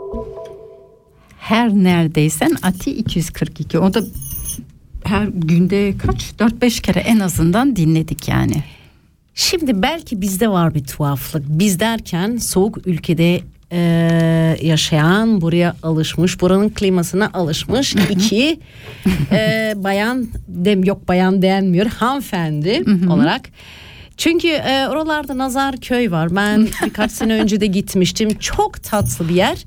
Her neredeysen Ati 242. O da her günde 4-5 kere en azından dinledik yani. Şimdi belki bizde var bir tuhaflık. Biz derken soğuk ülkede yaşayan, buraya alışmış, buranın klimasına alışmış iki bayan, bayan denmiyor, hanımefendi olarak. Çünkü oralarda Nazarköy var. Ben birkaç sene önce de gitmiştim. Çok tatlı bir yer.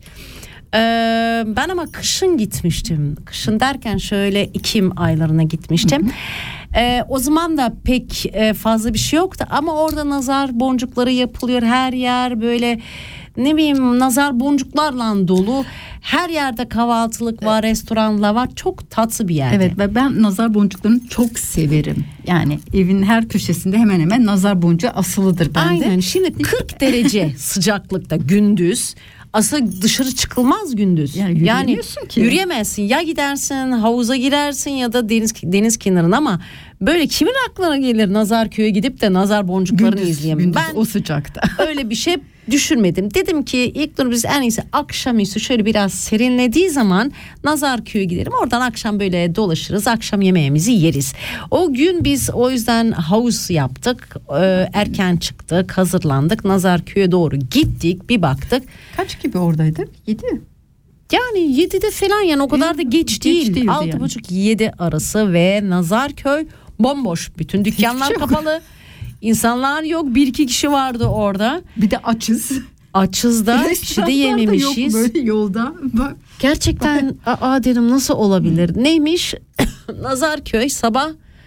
Ben ama kışın gitmiştim. Kışın derken şöyle Ekim aylarına gitmiştim. O zaman da pek fazla bir şey yoktu. Ama orada nazar boncukları yapılıyor. Her yer böyle ne bileyim nazar boncuklarla dolu. Her yerde kahvaltılık var, restoranlar var. Çok tatlı bir yer. Evet, ve ben nazar boncuklarını çok severim. Yani evin her köşesinde hemen hemen nazar boncuğu asılıdır bende. Aynen. Şimdi 40 derece sıcaklıkta gündüz. Aslında dışarı çıkılmaz gündüz. Yani ki. Yürüyemezsin. Ya gidersin havuza girersin ya da deniz kenarına, ama böyle kimin aklına gelir Nazarköy'e gidip de nazar boncuklarını izleyeyim. Ben o sıcakta. Öyle bir şey düşünmedim. Dedim ki İlknur, biz en iyisi akşamüstü şöyle biraz serinlediği zaman Nazarköy'e gidelim. Oradan akşam böyle dolaşırız. Akşam yemeğimizi yeriz. O gün biz o yüzden havuz yaptık. Erken çıktık, hazırlandık. Nazarköy'e doğru gittik. Bir baktık. Kaç gibi oradaydık? 7. Yani 7'de falan, yani o kadar da geç değil. 6.30-7 arası ve Nazarköy bomboş. Bütün dükkanlar kapalı. İnsanlar yok. 1-2 kişi vardı orada. Bir de açız. Açız da bir şey de yememişiz. Yok böyle yolda. Bak. Gerçekten dedim nasıl olabilir? Neymiş? Nazarköy sabah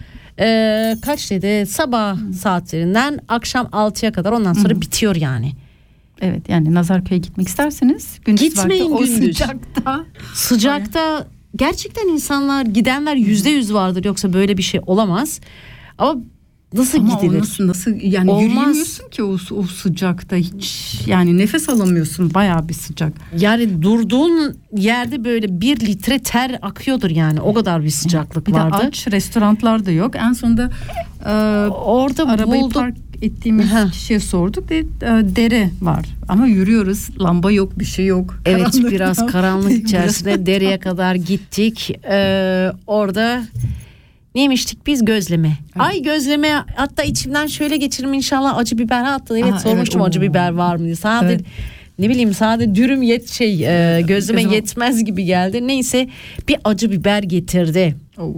kaç dedi? Sabah saatlerinden akşam 6'ya kadar, ondan sonra bitiyor yani. Evet, yani Nazarköy'e gitmek isterseniz gitmeyin vakti, gündüz. O sıcakta gerçekten insanlar, gidenler %100 vardır, yoksa böyle bir şey olamaz. Ama nasıl gidilir? Nasıl yani olmaz. Yürüyemiyorsun ki o sıcakta, hiç yani nefes alamıyorsun, bayağı bir sıcak. Yani durduğun yerde böyle 1 litre ter akıyordur yani, o kadar bir sıcaklık bir vardı. Bir de aç restoranlar da yok. En sonunda orada arabayı bulduk. park ettiğimiz kişiye sorduk. Dere var ama yürüyoruz, lamba yok, bir şey yok. Evet, biraz karanlık içerisinde dereye kadar gittik. Orada neymiştik biz? Gözleme. Evet. Ay gözleme, hatta içimden şöyle geçirim, inşallah acı biber attı. Evet, sormuştum acı biber var mı diye. Sadece ne bileyim, sadece dürüm gözleme yetmez gibi geldi. Neyse bir acı biber getirdi.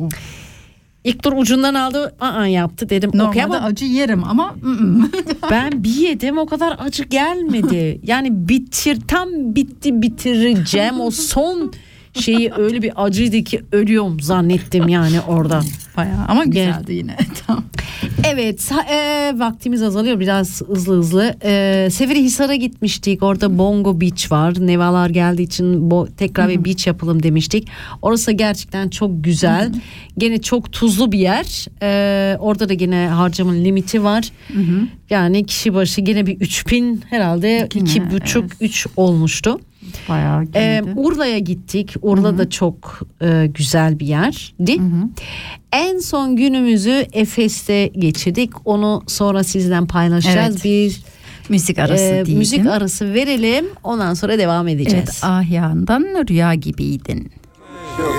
İlk ucundan aldı, yaptı, dedim. Normalde acı yerim ama ben bir yedim, o kadar acı gelmedi. Yani tam bitireceğim o son şeyi, öyle bir acıydı ki ölüyorum zannettim yani orada. Bayağı ama güzeldi yine. Tamam. Evet, vaktimiz azalıyor biraz, hızlı. Seferihisar'a gitmiştik. Orada Bongo Beach var. Nevalar geldiği için tekrar bir beach yapalım demiştik. Orası gerçekten çok güzel. Gene çok tuzlu bir yer. Orada da gene harcama limiti var. Yani kişi başı gene bir 3.000 herhalde, 2,5-3 olmuştu. Bayağı Urla'ya gittik. Urla da çok güzel bir yerdi. En son günümüzü Efes'te geçirdik. Onu sonra sizden paylaşacağız. Evet. Bir müzik arası müzik arası verelim. Ondan sonra devam edeceğiz. Evet, Ahyan'dan Rüya Gibiydin.